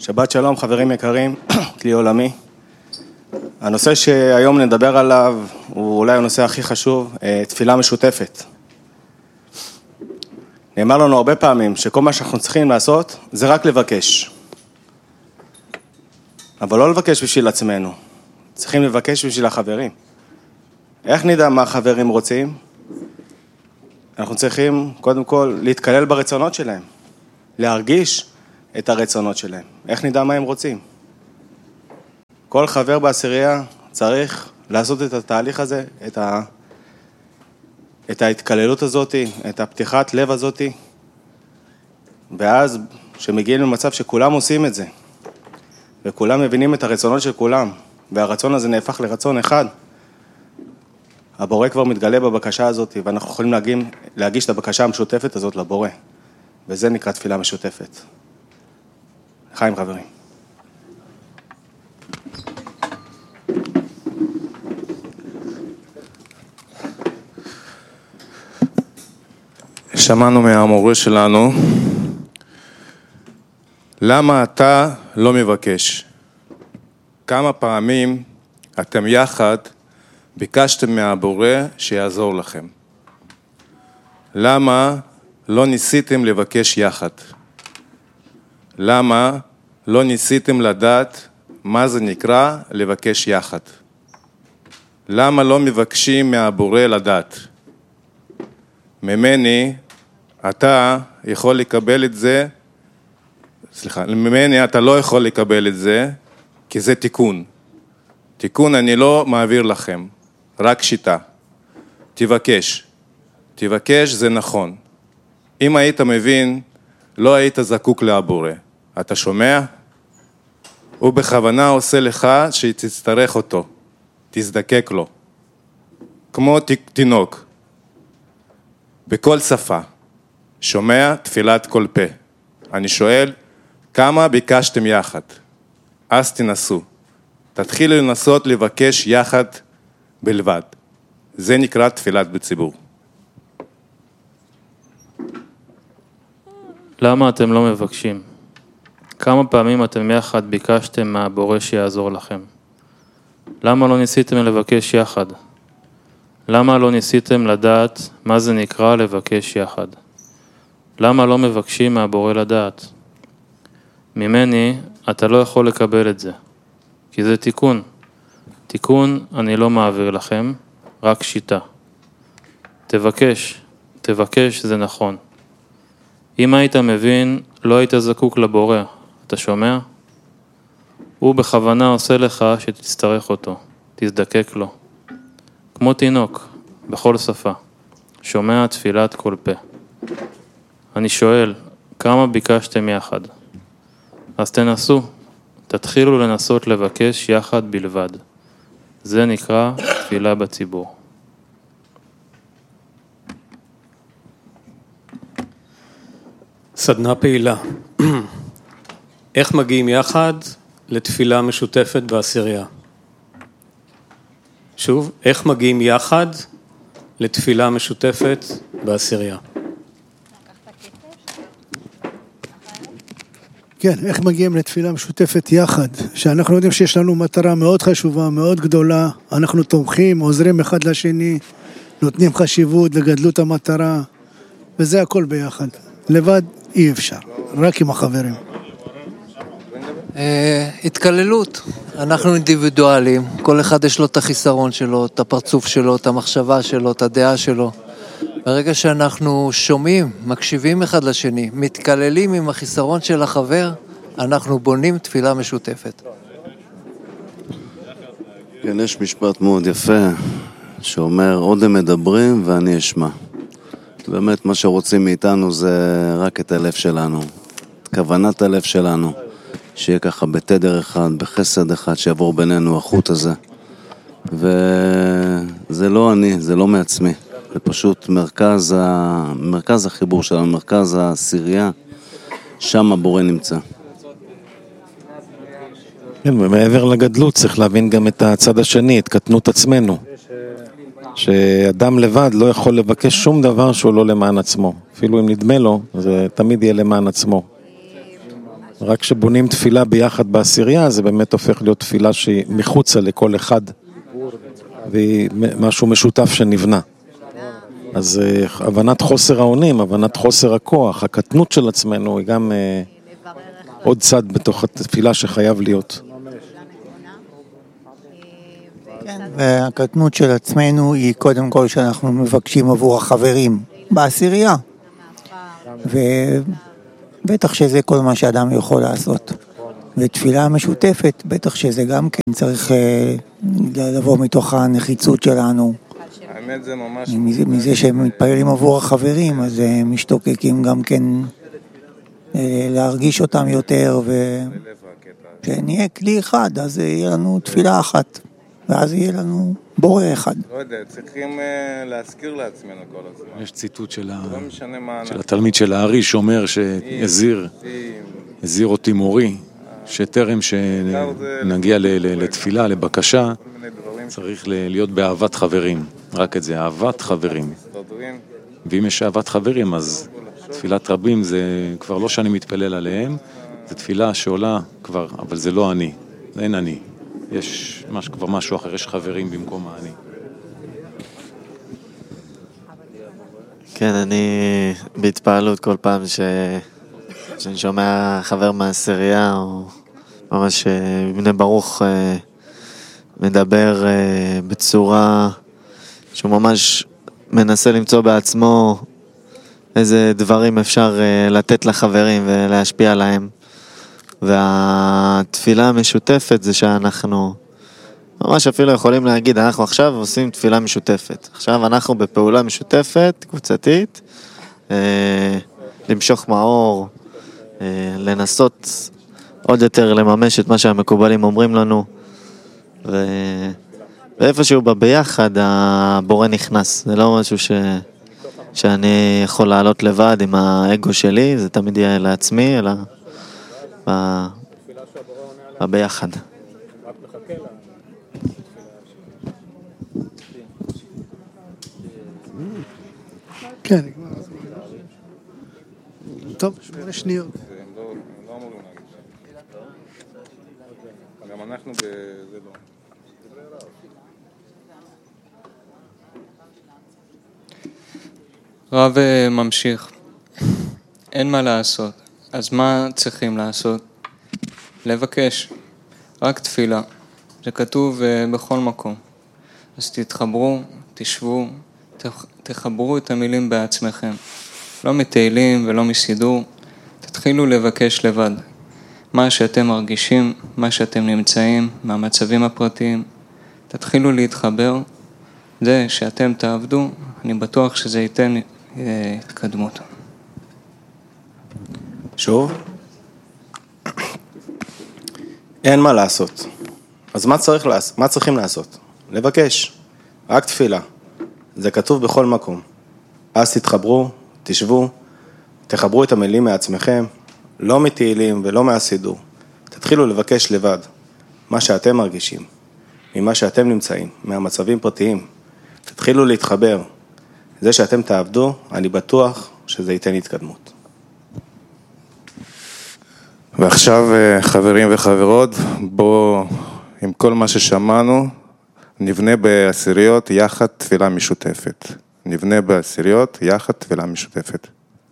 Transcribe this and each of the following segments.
שבת שלום חברים יקרים, כלי עולמי. הנושא שהיום נדבר עליו הוא אולי הנושא הכי חשוב, תפילה משותפת. נאמר לנו הרבה פעמים שכל מה שאנחנו צריכים לעשות זה רק לבקש. אבל לא לבקש בשביל עצמנו, צריכים לבקש בשביל החברים. איך נדע מה החברים רוצים? אנחנו צריכים קודם כל להתקלל ברצונות שלהם, להרגיש את הרצונות שלהם. איך נדע מה הם רוצים? כל חבר בעשירייה צריך לעשות את התהליך הזה, את ההתקללות הזאת, את הפתיחת לב הזאת, ואז שמגיעים למצב שכולם עושים את זה, וכולם מבינים את הרצונות של כולם, והרצון הזה נהפך לרצון אחד, הבורא כבר מתגלה בבקשה הזאת, ואנחנו יכולים להגיש את הבקשה המשותפת הזאת לבורא, וזה נקרא תפילה משותפת. חיים חברים. שמענו מהמורה שלנו, למה אתה לא מבקש? כמה פעמים אתם יחד ביקשתם מהבורא שיעזור לכם? למה לא ניסיתם לבקש יחד? למה לא ניסיתם לדעת מה זה נקרא לבקש יחד? למה לא מבקשים מהבורא לדעת? ממני אתה יכול לקבל את זה, ממני אתה לא יכול לקבל את זה, כי זה תיקון. תיקון אני לא מעביר לכם, רק שיטה. תבקש. תבקש זה נכון. אם היית מבין, לא היית זקוק לבורא. אתה שומע? הוא בכוונה עושה לך שתצטרך אותו. תזדקק לו. כמו תינוק. בכל שפה. שומע תפילת כל פה. אני שואל, כמה ביקשתם יחד? אז תנסו. תתחילו לנסות לבקש יחד בלבד. זה נקרא תפילת בציבור. למה אתם לא מבקשים? כמה פעמים אתם יחד ביקשתם מהבורא שיעזור לכם? למה לא ניסיתם לבקש יחד? למה לא ניסיתם לדעת מה זה נקרא לבקש יחד? למה לא מבקשים מהבורא לדעת? ממני אתה לא יכול לקבל את זה, כי זה תיקון. תיקון אני לא מעביר לכם, רק שיטה. תבקש זה נכון. אם היית מבין, לא היית זקוק לבורא, אתה שומע? הוא בכוונה עושה לך שתצטרך אותו, תזדקק לו. כמו תינוק, בכל שפה, שומע תפילת כל פה. אני שואל, כמה ביקשתם יחד? אז תנסו, תתחילו לנסות לבקש יחד בלבד. זה נקרא תפילה בציבור. סדנה פעילה. איך מגיעים יחד לתפילה משותפת בעשירייה? שוב, איך מגיעים יחד לתפילה משותפת בעשירייה? כן, איך מגיעים לתפילה משותפת יחד? שאנחנו יודעים שיש לנו מטרה מאוד חשובה, מאוד גדולה, אנחנו תומכים, עוזרים אחד לשני, נותנים חשיבות לגדלות המטרה, וזה הכל ביחד. לבד אי אפשר, רק עם החברים. התקללות, אנחנו אינדיבידואלים, כל אחד יש לו את החיסרון שלו, את הפרצוף שלו, את המחשבה שלו, את הדעה שלו. ברגע שאנחנו שומעים, מקשיבים אחד לשני, מתקללים עם החיסרון של החבר, אנחנו בונים תפילה משותפת. כן, יש משפט מאוד יפה שאומר, עוד הם מדברים ואני אשמע. באמת מה שרוצים מאיתנו זה רק את הלב שלנו, את כוונת הלב שלנו, שיהיה ככה בתדר אחד, בחסד אחד, שיעבור בינינו החוט הזה. וזה לא אני, זה לא מעצמי. זה פשוט מרכז החיבור שלנו, מרכז העשירייה, שם הבורא נמצא. כן, ומעבר לגדלות צריך להבין גם את הצד השני, את קטנות עצמנו. שאדם לבד לא יכול לבקש שום דבר שהוא לא למען עצמו. אפילו אם נדמה לו, זה תמיד יהיה למען עצמו. רק כשבונים תפילה ביחד בעשירייה, זה באמת הופך להיות תפילה שהיא מחוצה לכל אחד, והיא משהו משותף שנבנה. אז הבנת חוסר האונים, הבנת חוסר הכוח, הקטנות של עצמנו, היא גם עוד צד בתוך התפילה שחייב להיות. והקטנות של עצמנו היא קודם כל שאנחנו מבקשים עבור החברים בעשירייה. ובטח שזה כל מה שאדם יכול לעשות. ותפילה משותפת, בטח שזה גם כן צריך לבוא מתוך הנחיצות שלנו. האמת זה ממש... מזה שהם מתפללים עבור החברים, אז הם משתוקקים גם כן להרגיש אותם יותר, ושנהיה כלי אחד, אז יהיה לנו תפילה אחת, ואז יהיה לנו בורא אחד. לא יודע, צריכים להזכיר לעצמנו כל הזמן. יש ציטוט של התלמיד של הארי שאומר שהזהיר אותי מורי, שטרם שנגיע לתפילה, לבקשה, צריך להיות באהבת חברים. רק את זה, אהבת חברים. ואם יש אהבת חברים, אז תפילת רבים זה כבר לא שאני מתפלל עליהם, זה תפילה שעולה כבר, אבל זה לא אני, זה אין אני. יש כבר משהו אחר, יש חברים במקום האני. כן, אני בהתפעלות כל פעם שאני שומע חבר מהעשירייה, או ממש בני ברוך מדבר בצורה שהוא ממש מנסה למצוא בעצמו איזה דברים אפשר לתת לחברים ולהשפיע עליהם. והתפילה המשותפת זה שאנחנו ממש אפילו יכולים להגיד, אנחנו עכשיו עושים תפילה משותפת. עכשיו אנחנו בפעולה משותפת, קבוצתית, למשוך מאור, לנסות עוד יותר לממש את מה שהמקובלים אומרים לנו. ואיפשהו ביחד הבורא נכנס. זה לא משהו שאני יכול לעלות לבד עם האגו שלי, זה תמיד יהיה לעצמי, אלא ביחד. כן, טוב, 8 שניות. לא אמורים להגיד. גם אנחנו זה לא. רב ממשיך, אין מה לעשות, אז מה צריכים לעשות? לבקש, רק תפילה, זה כתוב בכל מקום. אז תתחברו, תשבו, תחברו את המילים בעצמכם, לא מתהילים ולא מסידור, תתחילו לבקש לבד. מה שאתם מרגישים, מה שאתם נמצאים, מהמצבים הפרטיים, תתחילו להתחבר, זה שאתם תעבדו, אני בטוח שזה ייתן התקדמות. שוב, אין מה לעשות. אז מה צריכים לעשות? לבקש, רק תפילה. זה כתוב בכל מקום. אז תתחברו, תשבו, תחברו את המילים מעצמכם, לא מתהילים ולא מהסידור. תתחילו לבקש לבד, מה שאתם מרגישים, ממה שאתם נמצאים, מהמצבים פרטיים. תתחילו להתחבר. זה שאתם תעבדו, אני בטוח שזה ייתן התקדמות. ועכשיו, חברים וחברות, בואו, עם כל מה ששמענו, נבנה בעשיריות יחד תפילה משותפת. נבנה בעשיריות יחד תפילה משותפת.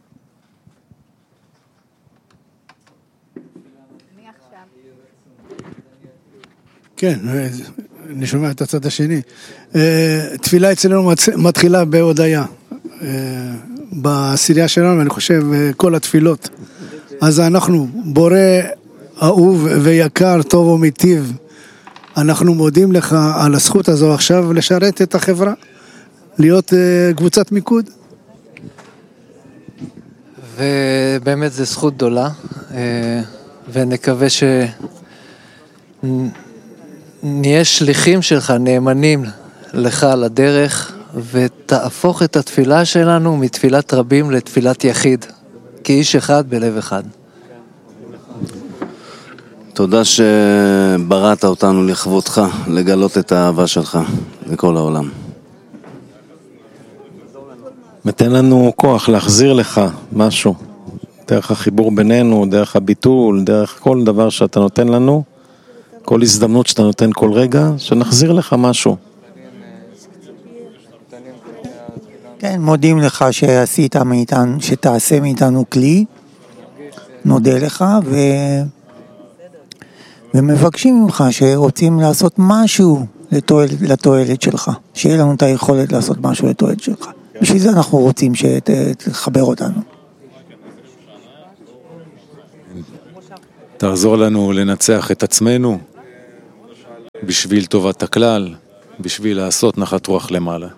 כן, אני שומע את הצד השני. תפילה אצלנו מתחילה בהודיה. בעשירייה שלנו, אני חושב, כל התפילות. אז אנחנו, בורא אהוב ויקר, טוב ומיטיב, אנחנו מודים לך על הזכות הזו עכשיו לשרת את החברה, להיות קבוצת מיקוד. ובאמת זו זכות גדולה, ונקווה שנהיה שליחים שלך, נאמנים לך על הדרך, ותהפוך את התפילה שלנו מתפילת רבים לתפילת יחיד, כאיש אחד בלב אחד. תודה שבראת אותנו לכבודך, לגלות את האהבה שלך לכל העולם. מתן לנו כוח להחזיר לך משהו, דרך החיבור בינינו, דרך הביטול, דרך כל דבר שאתה נותן לנו, כל הזדמנות שאתה נותן כל רגע, שנחזיר לך משהו. כן, מודים לך שעשית מאיתנו, שתעשה מאיתנו כלי, נודה לך, ומבקשים ממך שרוצים לעשות משהו לתועלת שלך, שיהיה לנו את היכולת לעשות משהו לתועלת שלך. בשביל זה אנחנו רוצים שתחבר אותנו. תעזור לנו לנצח את עצמנו, בשביל טובת הכלל, בשביל לעשות נחת רוח למעלה.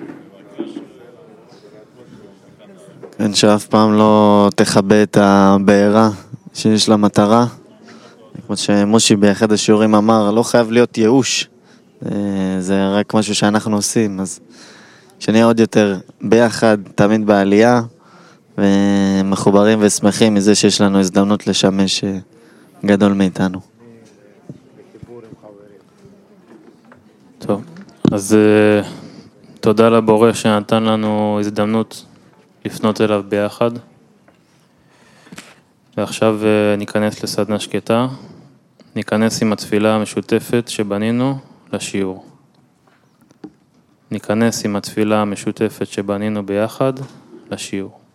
כן, שאף פעם לא תכבה את הבעירה שיש לה מטרה. כמו שמושי באחד השיעורים אמר, לא חייב להיות ייאוש. זה רק משהו שאנחנו עושים, אז שנהיה עוד יותר ביחד, תמיד בעלייה, ומחוברים ושמחים מזה שיש לנו הזדמנות לשמש גדול מאיתנו. טוב, אז תודה לבורא שנתן לנו הזדמנות לפנות אליו ביחד. ועכשיו ניכנס לסדנה שקטה, ניכנס עם התפילה המשותפת שבנינו לשיעור. ניכנס עם התפילה המשותפת שבנינו ביחד לשיעור.